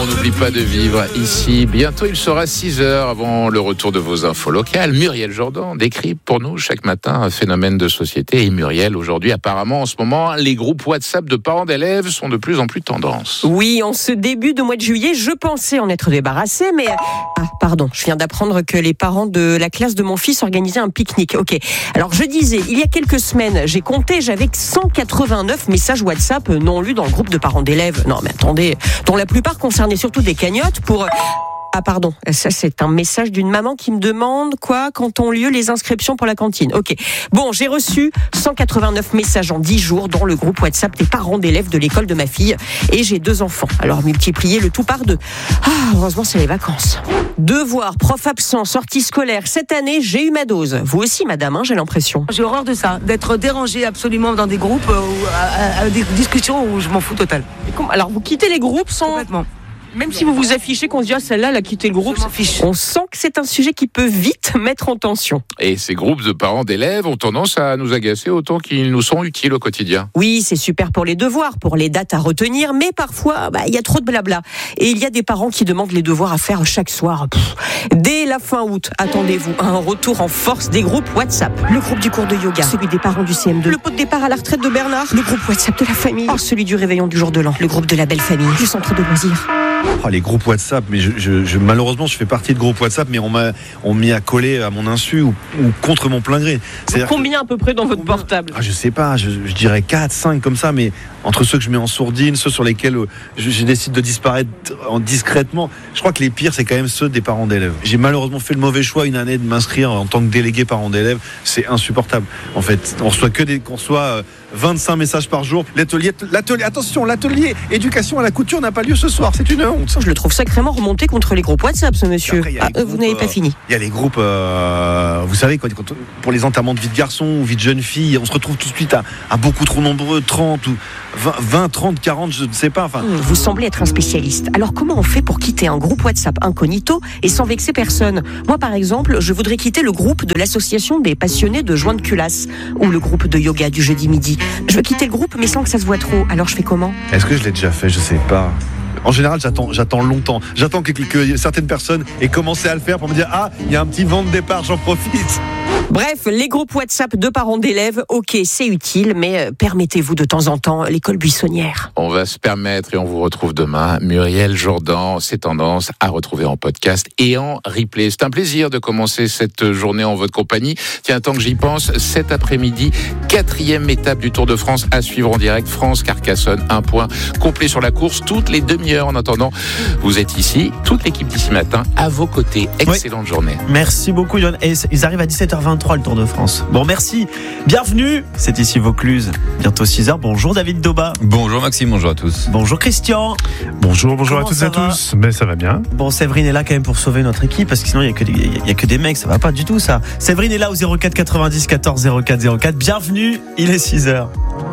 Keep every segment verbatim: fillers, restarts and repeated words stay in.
On n'oublie pas de vivre ici. Bientôt, il sera six heures avant le retour de vos infos locales. Muriel Jourdan décrit pour nous chaque matin un phénomène de société. Et Muriel, aujourd'hui, apparemment, en ce moment, les groupes WhatsApp de parents d'élèves sont de plus en plus tendance. Oui, en ce début de mois de juillet, je pensais en être débarrassée, mais... Ah, pardon, je viens d'apprendre que les parents de la classe de mon fils organisaient un pique-nique. Ok, alors je disais, il y a quelques semaines, j'ai compté, j'avais cent quatre-vingt-neuf messages WhatsApp non lus dans le groupe de parents d'élèves. Non, mais attendez, dont la plupart concernaient surtout des cagnottes pour... Ah pardon, ça c'est un message d'une maman qui me demande quoi quand ont lieu les inscriptions pour la cantine. Ok, bon, j'ai reçu cent quatre-vingt-neuf messages en dix jours dans le groupe WhatsApp des parents d'élèves de l'école de ma fille et j'ai deux enfants. Alors multiplier le tout par deux. Ah, heureusement c'est les vacances. Devoirs, prof absent, sortie scolaire. Cette année, j'ai eu ma dose. Vous aussi, madame, hein, j'ai l'impression. J'ai horreur de ça, d'être dérangée absolument dans des groupes euh, ou à, à, à des discussions où je m'en fous total. Alors vous quittez les groupes sans... Complètement. Même si vous vous affichez qu'on se dit ah, celle-là, elle a quitté le groupe, on sent que c'est un sujet qui peut vite mettre en tension. Et ces groupes de parents d'élèves ont tendance à nous agacer autant qu'ils nous sont utiles au quotidien. Oui, c'est super pour les devoirs, pour les dates à retenir, mais parfois, bah, il y a trop de blabla. Et il y a des parents qui demandent les devoirs à faire chaque soir. Pff. Dès la fin août, attendez-vous à un retour en force des groupes WhatsApp. Le groupe du cours de yoga, celui des parents du C M deux, le pot de départ à la retraite de Bernard, le groupe WhatsApp de la famille, oh, celui du réveillon du jour de l'an, le groupe de la belle famille, du centre de loisirs. Oh, les groupes WhatsApp, mais je, je, je, malheureusement je fais partie de groupes WhatsApp, mais on m'a on m'y a collé à mon insu ou, ou contre mon plein gré. Combien que, à peu près dans votre combien, portable ah, Je sais pas, je, je dirais quatre, cinq comme ça, mais entre ceux que je mets en sourdine, ceux sur lesquels je, je décide de disparaître en discrètement, je crois que les pires c'est quand même ceux des parents d'élèves. J'ai malheureusement fait le mauvais choix une année de m'inscrire en tant que délégué parent d'élèves, c'est insupportable. En fait, on reçoit que des, qu'on reçoit vingt-cinq messages par jour. L'atelier, l'atelier, attention, l'atelier éducation à la couture n'a pas lieu ce soir, c'est une honte. Je le trouve sacrément remonté contre les groupes WhatsApp, ce monsieur. Après, ah, groupes, vous n'avez pas fini. Il y a les groupes, euh, vous savez, quand, quand, pour les enterrements de vie de garçon ou vie de jeune fille, on se retrouve tout de suite à, à beaucoup trop nombreux, trente ou vingt, trente, quarante, je ne sais pas. Enfin. Vous semblez être un spécialiste. Alors comment on fait pour quitter un groupe WhatsApp incognito et sans vexer personne ? Moi, par exemple, je voudrais quitter le groupe de l'association des passionnés de joints de culasse ou le groupe de yoga du jeudi midi. Je veux quitter le groupe, mais sans que ça se voit trop. Alors je fais comment ? Est-ce que je l'ai déjà fait ? Je sais pas. En général, j'attends, j'attends longtemps. J'attends que, que certaines personnes aient commencé à le faire pour me dire « Ah, il y a un petit vent de départ, j'en profite ». Bref, les groupes WhatsApp de parents d'élèves, ok, c'est utile, mais permettez-vous de temps en temps l'école buissonnière. On va se permettre et on vous retrouve demain. Muriel Jourdan, c'est tendance à retrouver en podcast et en replay. C'est un plaisir de commencer cette journée en votre compagnie. Tiens, tant que j'y pense, cet après-midi, quatrième étape du Tour de France à suivre en direct. France-Carcassonne, un point complet sur la course toutes les demi-heures. En attendant, vous êtes ici, toute l'équipe d'ici matin, à vos côtés. Excellente oui. journée. Merci beaucoup, Yann. Et ils arrivent à dix-sept heures vingt-trois, le Tour de France. Bon, merci. Bienvenue. C'est ici Vaucluse. Bientôt six heures. Bonjour, David Doba. Bonjour, Maxime. Bonjour à tous. Bonjour, Christian. Bonjour, bonjour Comment à toutes et à tous. Mais ça va bien. Bon, Séverine est là quand même pour sauver notre équipe parce que sinon, il n'y a, a que des mecs. Ça va pas du tout, ça. Séverine est là au zéro quatre quatre-vingt-dix quatorze zéro quatre zéro quatre. Bienvenue. Il est six heures.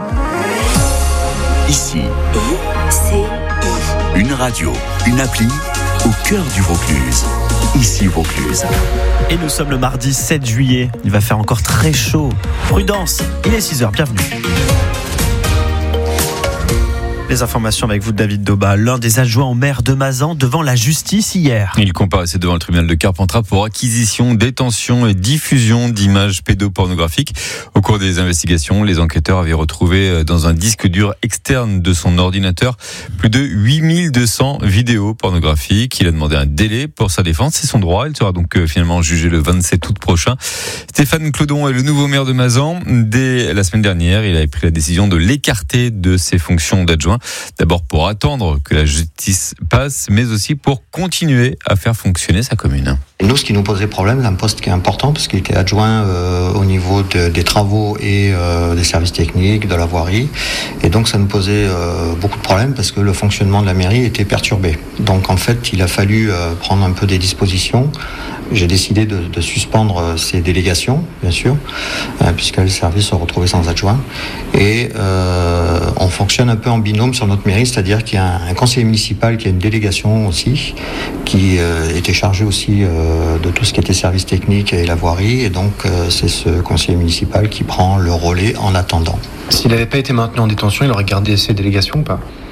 Ici. Une radio, une appli au cœur du Vaucluse. Ici Vaucluse. Et nous sommes le mardi sept juillet. Il va faire encore très chaud. Prudence, il est six heures. Bienvenue. Les informations avec vous, David Doba, l'un des adjoints au maire de Mazan devant la justice hier. Il comparaissait devant le tribunal de Carpentras pour acquisition, détention et diffusion d'images pédopornographiques. Au cours des investigations, les enquêteurs avaient retrouvé dans un disque dur externe de son ordinateur plus de huit mille deux cents vidéos pornographiques. Il a demandé un délai pour sa défense. C'est son droit. Il sera donc finalement jugé le vingt-sept août prochain. Stéphane Clodon est le nouveau maire de Mazan. Dès la semaine dernière, il avait pris la décision de l'écarter de ses fonctions d'adjoint. D'abord pour attendre que la justice passe, mais aussi pour continuer à faire fonctionner sa commune. Et nous, ce qui nous posait problème, c'est un poste qui est important, parce qu'il était adjoint euh, au niveau de, des travaux et euh, des services techniques, de la voirie. Et donc, ça nous posait euh, beaucoup de problèmes, parce que le fonctionnement de la mairie était perturbé. Donc, en fait, il a fallu euh, prendre un peu des dispositions. J'ai décidé de, de suspendre ces délégations, bien sûr, euh, puisque le service se retrouvait sans adjoint. Et euh, on fonctionne un peu en binôme sur notre mairie, c'est-à-dire qu'il y a un, un conseiller municipal qui a une délégation aussi, qui euh, était chargé aussi euh, de tout ce qui était service technique et la voirie. Et donc, euh, c'est ce conseiller municipal qui prend le relais en attendant. S'il n'avait pas été maintenu en détention, il aurait gardé ses délégations ou pas ?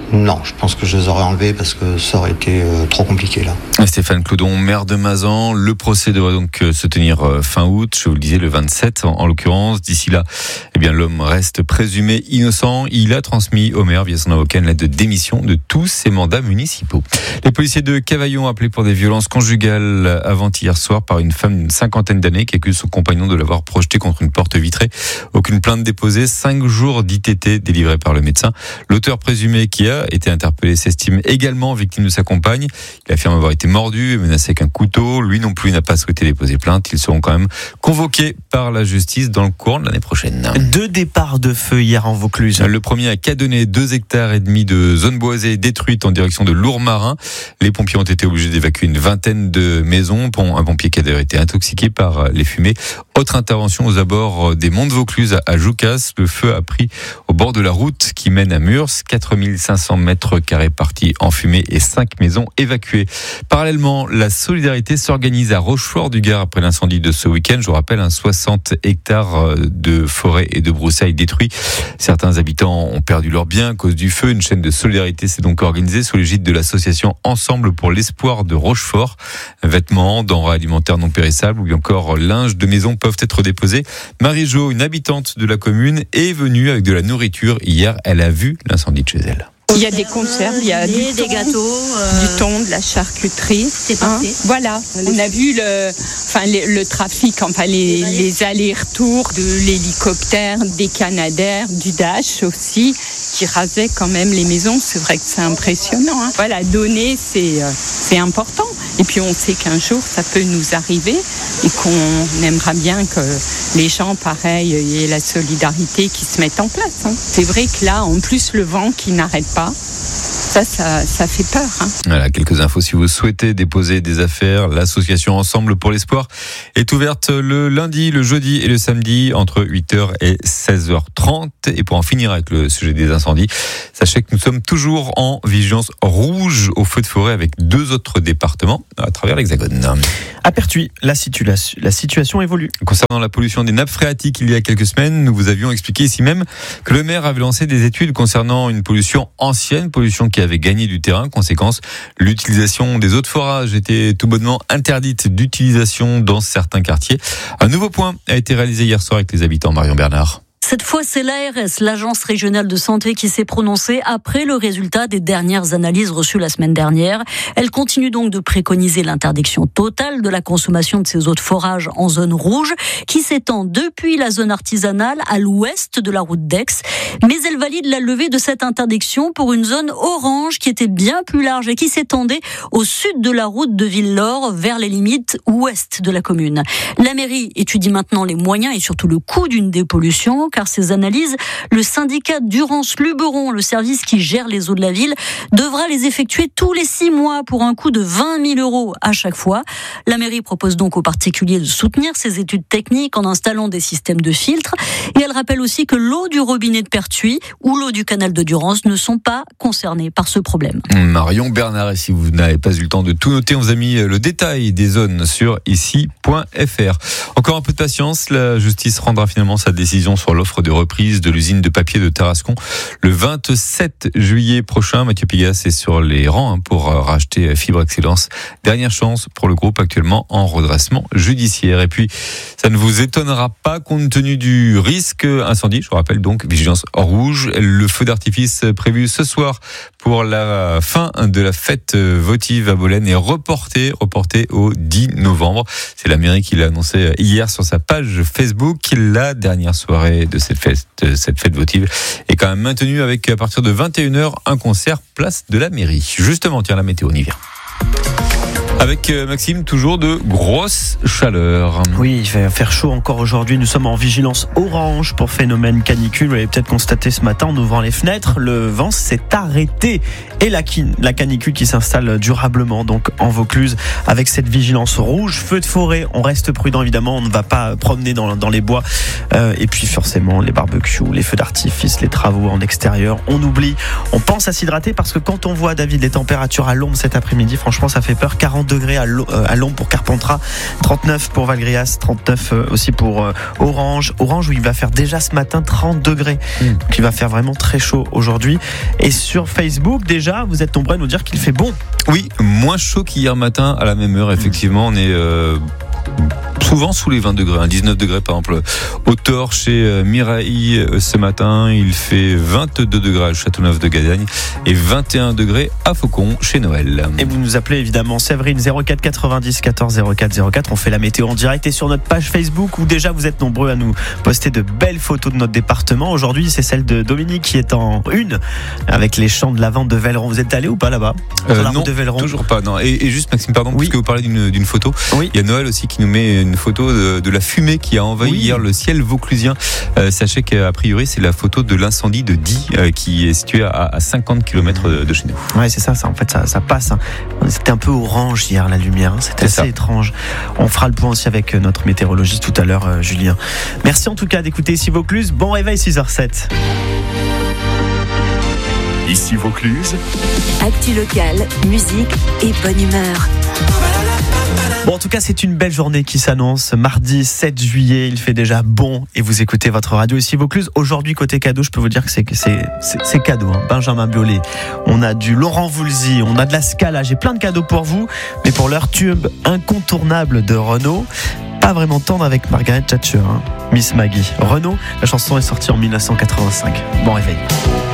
Non, je pense que je les aurais enlevés parce que ça aurait été euh, trop compliqué là. Stéphane Cloudon, maire de Mazan, le procès devrait donc se tenir fin août, je vous le disais le vingt-sept en, en l'occurrence. D'ici là, eh bien l'homme reste présumé innocent. Il a transmis au maire via son avocat une lettre de démission de tous ses mandats municipaux. Les policiers de Cavaillon appelés pour des violences conjugales avant-hier soir par une femme d'une cinquantaine d'années qui accuse son compagnon de l'avoir projeté contre une porte vitrée. Aucune plainte déposée, cinq jours d'I T T délivrés par le médecin. L'auteur présumé qui a été interpellé s'estime également victime de sa compagne. Il affirme avoir été mordu et menacé avec un couteau. Lui non plus n'a pas souhaité déposer plainte. Ils seront quand même convoqués par la justice dans le courant de l'année prochaine. Deux départs de feu hier en Vaucluse. Le premier à Cadonnet, deux hectares et demi de zone boisée détruite en direction de Lourmarin. Les pompiers ont été obligés d'évacuer une vingtaine de maisons. Un pompier qui a d'ailleurs été intoxiqué par les fumées. Autre intervention aux abords des monts de Vaucluse à Joucas. Le feu a pris au bord de la route qui mène à Murs. quatre mille cinq cents mètres carrés partis en fumée et cinq maisons évacuées. Parallèlement, la solidarité s'organise à Rochefort-du-Gard après l'incendie de ce week-end. Je vous rappelle, un soixante hectares de forêt et de broussailles détruits. Certains habitants ont perdu leurs biens à cause du feu. Une chaîne de solidarité s'est donc organisée sous l'égide de l'association Ensemble pour l'espoir de Rochefort. Vêtements, denrées alimentaires non périssables ou bien encore linge de maison peuvent être déposés. Marie-Jo, une habitante de la commune, est venue avec de la nourriture. Hier, elle a vu l'incendie de chez elle. Il y a des conserves, il y a du des thon, gâteaux, euh... du thon, de la charcuterie. C'est parfait. Hein, voilà, on a vu le, enfin le, le trafic, enfin les, les allers-retours de l'hélicoptère, des Canadair, du Dash aussi, qui rasaient quand même les maisons. C'est vrai que c'est impressionnant. Hein. Voilà, donner, c'est euh, c'est important. Et puis on sait qu'un jour ça peut nous arriver et qu'on aimera bien que les gens, pareil, aient la solidarité qui se mette en place. Hein. C'est vrai que là, en plus, le vent qui n'arrête pas, ça, ça, ça fait peur. Hein. Voilà, quelques infos si vous souhaitez déposer des affaires. L'association Ensemble pour l'Espoir est ouverte le lundi, le jeudi et le samedi entre huit heures et seize heures trente. Et pour en finir avec le sujet des incendies, sachez que nous sommes toujours en vigilance rouge au feu de forêt avec deux autres départements à travers l'Hexagone. À Pertuis, la situation, la situation évolue. Concernant la pollution des nappes phréatiques, il y a quelques semaines, nous vous avions expliqué ici même que le maire avait lancé des études concernant une pollution ancienne, pollution qui avait gagné du terrain. Conséquence, l'utilisation des eaux de forage était tout bonnement interdite d'utilisation dans certains quartiers. Un nouveau point a été réalisé hier soir avec les habitants. Marion Bernard. Cette fois, c'est l'A R S, l'Agence régionale de santé, qui s'est prononcée après le résultat des dernières analyses reçues la semaine dernière. Elle continue donc de préconiser l'interdiction totale de la consommation de ces eaux de forage en zone rouge, qui s'étend depuis la zone artisanale à l'ouest de la route d'Aix. Mais elle valide la levée de cette interdiction pour une zone orange qui était bien plus large et qui s'étendait au sud de la route de Villelaure vers les limites ouest de la commune. La mairie étudie maintenant les moyens et surtout le coût d'une dépollution, car ces analyses, le syndicat Durance-Luberon, le service qui gère les eaux de la ville, devra les effectuer tous les six mois pour un coût de vingt mille euros à chaque fois. La mairie propose donc aux particuliers de soutenir ces études techniques en installant des systèmes de filtres. Et elle rappelle aussi que l'eau du robinet de Pertuis ou l'eau du canal de Durance ne sont pas concernés par ce problème. Marion Bernard, et si vous n'avez pas eu le temps de tout noter, on vous a mis le détail des zones sur ici point f r. Encore un peu de patience, la justice rendra finalement sa décision sur l'offre de reprise de l'usine de papier de Tarascon le vingt-sept juillet prochain. Mathieu Pigas est sur les rangs hein, pour racheter Fibre Excellence. Dernière chance pour le groupe actuellement en redressement judiciaire. Et puis, ça ne vous étonnera pas compte tenu du risque incendie. Je vous rappelle donc, vigilance rouge. Le feu d'artifice prévu ce soir pour la fin de la fête votive à Bolène est reporté, reporté au dix novembre. C'est la mairie qui l'a annoncé hier sur sa page Facebook. La dernière soirée de cette fête, cette fête votive est quand même maintenue avec à partir de vingt et une heures un concert place de la mairie. Justement, tiens, la météo, on y vient. Avec Maxime, toujours de grosses chaleurs. Oui, il va faire chaud encore aujourd'hui. Nous sommes en vigilance orange pour phénomène canicule. Vous l'avez peut-être constaté ce matin en ouvrant les fenêtres. Le vent s'est arrêté. Et la, la canicule qui s'installe durablement donc en Vaucluse avec cette vigilance rouge. Feu de forêt, on reste prudent évidemment. On ne va pas promener dans, dans les bois. Euh, et puis forcément, les barbecues, les feux d'artifice, les travaux en extérieur. On oublie. On pense à s'hydrater parce que quand on voit, David, les températures à l'ombre cet après-midi, franchement, ça fait peur. quarante degrés à Lons pour Carpentras, trente-neuf pour Valgrias, trente-neuf aussi pour Orange. Orange où il va faire déjà ce matin trente degrés. Mmh. Donc il va faire vraiment très chaud aujourd'hui. Et sur Facebook, déjà, vous êtes nombreux à nous dire qu'il fait bon. Oui, moins chaud qu'hier matin à la même heure. Effectivement, on est euh, souvent sous les vingt degrés, hein, dix-neuf degrés par exemple au Thor chez Mirail ce matin. Il fait vingt-deux degrés à Châteauneuf de Gadagne et vingt et un degrés à Faucon chez Noël. Et vous nous appelez évidemment Séverine zéro quatre quatre-vingt-dix quatorze zéro quatre zéro quatre. On fait la météo en direct et sur notre page Facebook où déjà vous êtes nombreux à nous poster de belles photos de notre département. Aujourd'hui, c'est celle de Dominique qui est en une avec les champs de lavande de Velleron. Vous êtes allé ou pas là-bas euh, sur la route de Velleron? Toujours pas. Non. Et, et juste Maxime, pardon, oui. Puisque vous parlez d'une, d'une photo. Oui. Il y a Noël aussi qui nous met une photo de, de la fumée qui a envahi oui. hier le ciel vauclusien. Euh, sachez qu'a priori c'est la photo de l'incendie de Die euh, qui est situé à, à cinquante kilomètres de, de chez nous. Ouais, c'est ça, ça en fait ça, ça passe. Hein. C'était un peu orange hier la lumière, hein. C'était c'est assez ça. étrange. On fera le point aussi avec notre météorologiste tout à l'heure, euh, Julien. Merci en tout cas d'écouter ici Vaucluse. Bon réveil six heures sept. Ici Vaucluse. Actu locale, musique et bonne humeur. Bon, en tout cas, c'est une belle journée qui s'annonce. Mardi sept juillet, il fait déjà bon et vous écoutez votre radio ici Vaucluse. Aujourd'hui, côté cadeau, je peux vous dire que c'est, c'est, c'est, c'est cadeau. Hein. Benjamin Biolay, on a du Laurent Voulzy, on a de la Scala. J'ai plein de cadeaux pour vous, mais pour leur tube incontournable de Renaud, pas vraiment tendre avec Margaret Thatcher, hein. Miss Maggie. Renaud, la chanson est sortie en dix-neuf cent quatre-vingt-cinq. Bon réveil.